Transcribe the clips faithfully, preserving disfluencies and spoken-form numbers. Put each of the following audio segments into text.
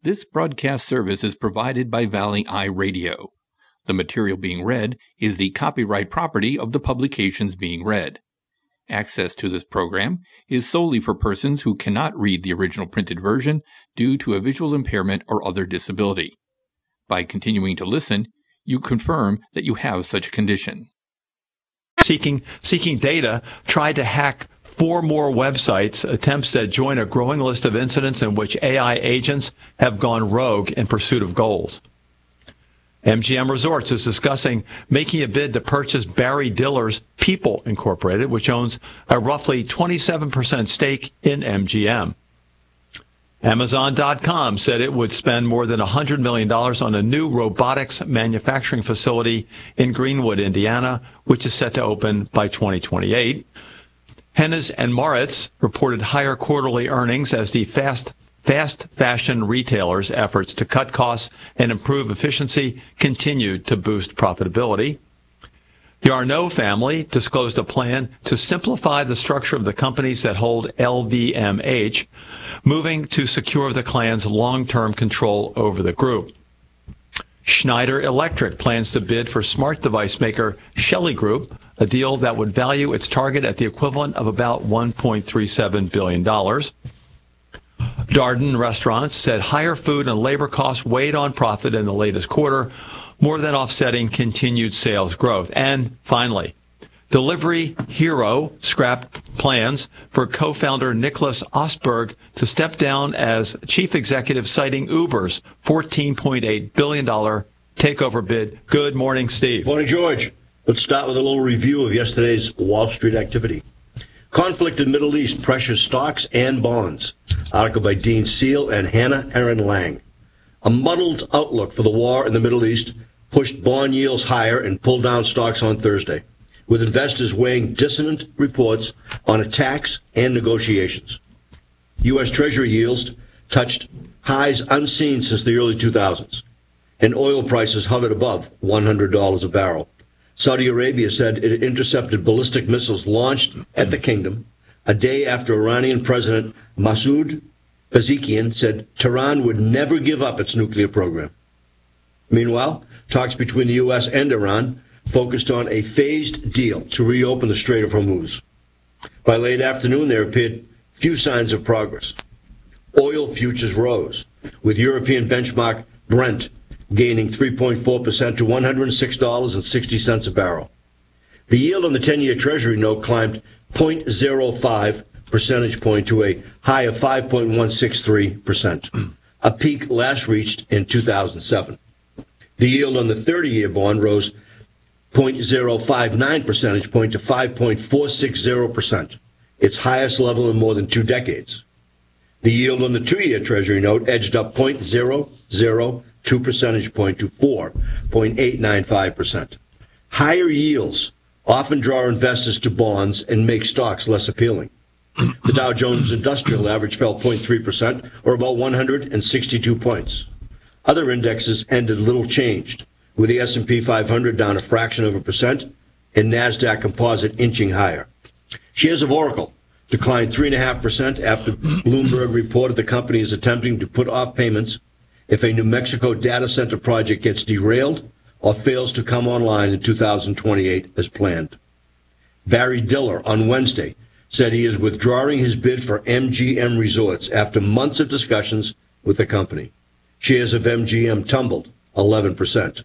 This broadcast service is provided by Valley Eye Radio. The material being read is the copyright property of the publications being read. Access to this program is solely for persons who cannot read the original printed version due to a visual impairment or other disability. By continuing to listen, you confirm that you have such a condition. Seeking, seeking data tried to hack four more websites, attempts that join a growing list of incidents in which A I agents have gone rogue in pursuit of goals. M G M Resorts is discussing making a bid to purchase Barry Diller's People Incorporated, which owns a roughly twenty-seven percent stake in M G M. Amazon dot com said it would spend more than one hundred million dollars on a new robotics manufacturing facility in Greenwood, Indiana, which is set to open by twenty twenty-eight. Hennes and Mauritz reported higher quarterly earnings as the fast fast fashion retailers' efforts to cut costs and improve efficiency continued to boost profitability. The Arnault family disclosed a plan to simplify the structure of the companies that hold L V M H, moving to secure the clan's long-term control over the group. Schneider Electric plans to bid for smart device maker Shelly Group, a deal that would value its target at the equivalent of about one point three seven billion dollars. Darden Restaurants said higher food and labor costs weighed on profit in the latest quarter, more than offsetting continued sales growth. And finally, Delivery Hero scrapped plans for co-founder Nicholas Ostberg to step down as chief executive, citing Uber's fourteen point eight billion dollars takeover bid. Good morning, Steve. Morning, George. Let's start with a little review of yesterday's Wall Street activity. Conflict in Middle East pressures stocks and bonds. Article by Dean Seal and Hannah Aaron Lang. A muddled outlook for the war in the Middle East pushed bond yields higher and pulled down stocks on Thursday, with investors weighing dissonant reports on attacks and negotiations. U S. Treasury yields touched highs unseen since the early two thousands, and oil prices hovered above one hundred dollars a barrel. Saudi Arabia said it intercepted ballistic missiles launched at the kingdom a day after Iranian President Masoud Pezeshkian said Tehran would never give up its nuclear program. Meanwhile, talks between the U S and Iran focused on a phased deal to reopen the Strait of Hormuz. By late afternoon, there appeared few signs of progress. Oil futures rose, with European benchmark Brent gaining three point four percent to one hundred six dollars and sixty cents a barrel. The yield on the ten-year Treasury note climbed zero point zero five percentage point to a high of five point one six three percent, a peak last reached in two thousand seven. The yield on the thirty-year bond rose zero point zero five nine percentage point to five point four six zero percent, its highest level in more than two decades. The yield on the two-year Treasury note edged up zero point zero zero two percentage point to four point eight nine five percent. Higher yields often draw investors to bonds and make stocks less appealing. The Dow Jones Industrial Average fell zero point three percent, or about one hundred sixty-two points. Other indexes ended little changed, with the S and P five hundred down a fraction of a percent and NASDAQ Composite inching higher. Shares of Oracle declined three point five percent after Bloomberg reported the company is attempting to put off payments if a New Mexico data center project gets derailed or fails to come online in two thousand twenty-eight as planned. Barry Diller on Wednesday said he is withdrawing his bid for M G M Resorts after months of discussions with the company. Shares of M G M tumbled eleven percent.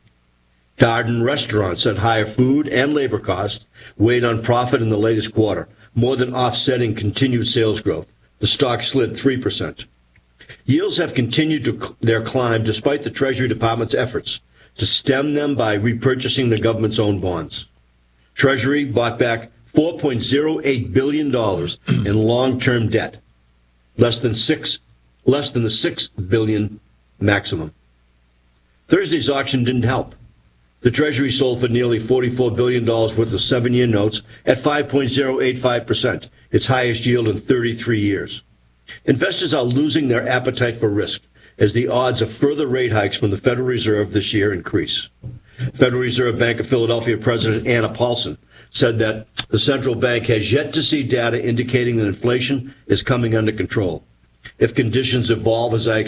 Darden Restaurants said higher food and labor costs weighed on profit in the latest quarter, more than offsetting continued sales growth. The stock slid three percent. Yields have continued to their climb despite the Treasury Department's efforts to stem them by repurchasing the government's own bonds. Treasury bought back four point zero eight billion dollars in long-term debt, less than six, less than the six billion dollars maximum. Thursday's auction didn't help. The Treasury sold for nearly forty-four billion dollars worth of seven-year notes at five point zero eight five percent, its highest yield in thirty-three years. Investors are losing their appetite for risk as the odds of further rate hikes from the Federal Reserve this year increase. Federal Reserve Bank of Philadelphia President Anna Paulson said that the central bank has yet to see data indicating that inflation is coming under control. If conditions evolve as I expect,